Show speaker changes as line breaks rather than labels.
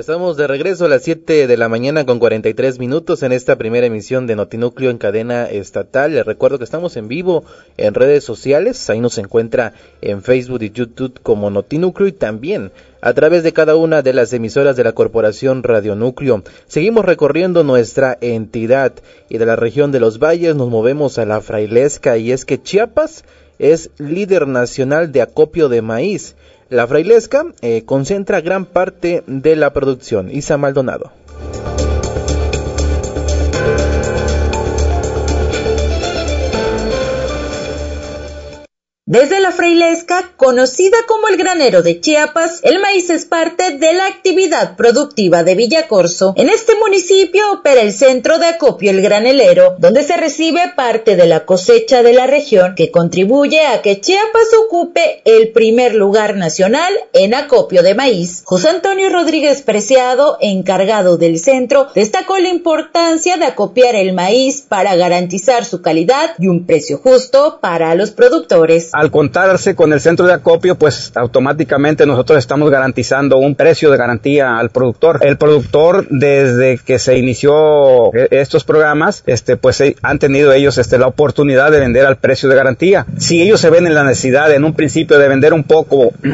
Estamos de regreso a las 7 de la mañana con 43 minutos en esta primera emisión de Notinúcleo en cadena estatal. Les recuerdo que estamos en vivo en redes sociales, ahí nos encuentra en Facebook y YouTube como Notinúcleo y también a través de cada una de las emisoras de la Corporación Radio Núcleo. Seguimos recorriendo nuestra entidad y de la región de los valles nos movemos a la Frailesca, y es que Chiapas es líder nacional de acopio de maíz. La Frailesca concentra gran parte de la producción. Isa Maldonado.
Desde la Frailesca, conocida como el granero de Chiapas, el maíz es parte de la actividad productiva de Villacorso. En este municipio opera el centro de acopio El Granelero, donde se recibe parte de la cosecha de la región, que contribuye a que Chiapas ocupe el primer lugar nacional en acopio de maíz. José Antonio Rodríguez Preciado, encargado del centro, destacó la importancia de acopiar el maíz para garantizar su calidad y un precio justo para los productores.
Al contarse con el centro de acopio, pues automáticamente nosotros estamos garantizando un precio de garantía al productor. El productor, desde que se inició estos programas, pues han tenido ellos la oportunidad de vender al precio de garantía. Si ellos se ven en la necesidad en un principio de vender un poco